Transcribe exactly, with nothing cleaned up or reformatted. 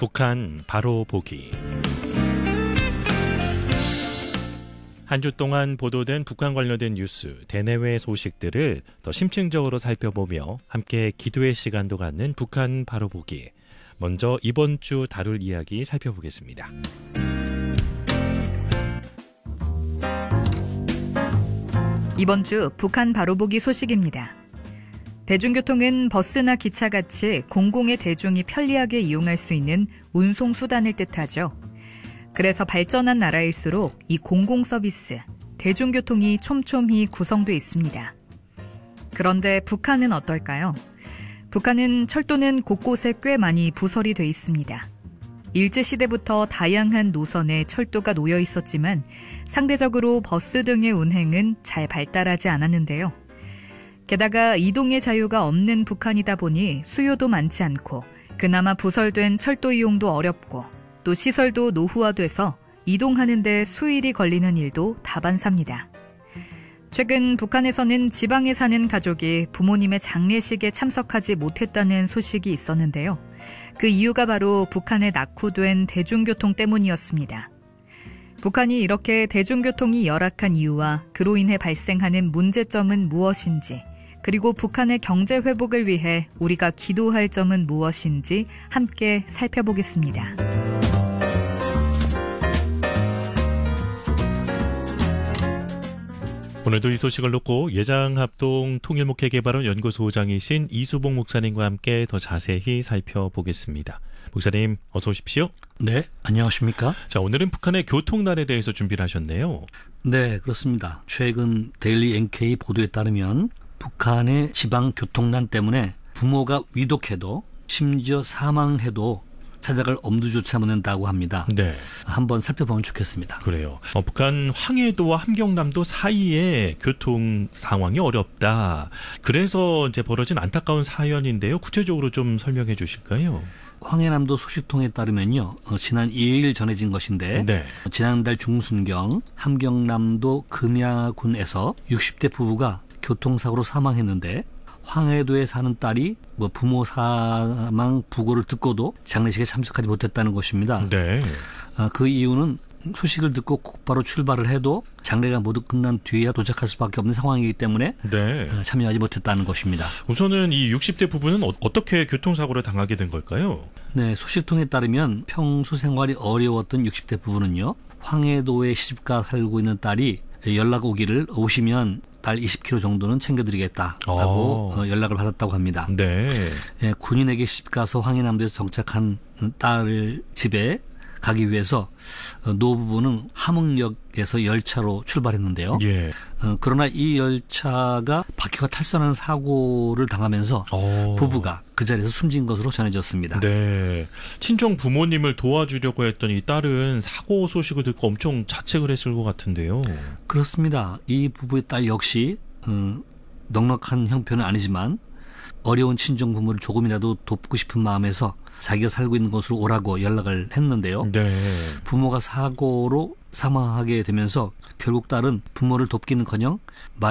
북한 바로 보기. 한 주 동안 보도된 북한 관련된 뉴스, 대내외 소식들을 더 심층적으로 살펴보며 함께 기도의 시간도 갖는 북한 바로 보기. 먼저 이번 주 다룰 이야기 살펴보겠습니다. 이번 주 북한 바로 보기 소식입니다. 대중교통은 버스나 기차같이 공공의 대중이 편리하게 이용할 수 있는 운송수단을 뜻하죠. 그래서 발전한 나라일수록 이 공공서비스, 대중교통이 촘촘히 구성돼 있습니다. 그런데 북한은 어떨까요? 북한은 철도는 곳곳에 꽤 많이 부설이 돼 있습니다. 일제시대부터 다양한 노선에 철도가 놓여 있었지만 상대적으로 버스 등의 운행은 잘 발달하지 않았는데요. 게다가 이동의 자유가 없는 북한이다 보니 수요도 많지 않고 그나마 부설된 철도 이용도 어렵고 또 시설도 노후화돼서 이동하는 데 수일이 걸리는 일도 다반사입니다. 최근 북한에서는 지방에 사는 가족이 부모님의 장례식에 참석하지 못했다는 소식이 있었는데요. 그 이유가 바로 북한에 낙후된 대중교통 때문이었습니다. 북한이 이렇게 대중교통이 열악한 이유와 그로 인해 발생하는 문제점은 무엇인지, 그리고 북한의 경제 회복을 위해 우리가 기도할 점은 무엇인지 함께 살펴보겠습니다. 오늘도 이 소식을 놓고 예장합동 통일목회개발원 연구소장이신 이수봉 목사님과 함께 더 자세히 살펴보겠습니다. 목사님, 어서 오십시오. 네, 안녕하십니까? 자, 오늘은 북한의 교통난에 대해서 준비를 하셨네요. 네, 그렇습니다. 최근 데일리 엔케이 보도에 따르면 북한의 지방 교통난 때문에 부모가 위독해도 심지어 사망해도 찾아갈 엄두조차 못 낸다고 합니다. 네. 한번 살펴보면 좋겠습니다. 그래요. 어, 북한 황해도와 함경남도 사이에 교통 상황이 어렵다. 그래서 이제 벌어진 안타까운 사연인데요. 구체적으로 좀 설명해 주실까요? 황해남도 소식통에 따르면요. 어, 지난 이 일 전해진 것인데 네. 지난달 중순경 함경남도 금야군에서 육십 대 부부가 교통사고로 사망했는데 황해도에 사는 딸이 뭐 부모 사망 부고를 듣고도 장례식에 참석하지 못했다는 것입니다. 네. 아, 그 이유는 소식을 듣고 곧바로 출발을 해도 장례가 모두 끝난 뒤에야 도착할 수밖에 없는 상황이기 때문에 네. 참여하지 못했다는 것입니다. 우선은 이 육십 대 부부는 어, 어떻게 교통사고를 당하게 된 걸까요? 네, 소식통에 따르면 평소 생활이 어려웠던 육십 대 부부는요. 황해도에 시집가 살고 있는 딸이 연락 오기를 오시면 딸 이십 킬로미터 정도는 챙겨드리겠다라고 어, 연락을 받았다고 합니다. 네. 예, 군인에게 시집가서 황해남도에서 정착한 딸 집에 가기 위해서 어, 노부부는 함흥역에서 열차로 출발했는데요. 예. 어, 그러나 이 열차가 바퀴가 탈선하는 사고를 당하면서 오. 부부가 그 자리에서 숨진 것으로 전해졌습니다. 네. 친정 부모님을 도와주려고 했던 이 딸은 사고 소식을 듣고 엄청 자책을 했을 것 같은데요. 그렇습니다. 이 부부의 딸 역시 어, 넉넉한 형편은 아니지만 어려운 친정 부모를 조금이라도 돕고 싶은 마음에서 자기가 살고 있는 곳으로 오라고 연락을 했는데요. 네. 부모가 사고로 사망하게 되면서 결국 딸은 부모를 돕기는커녕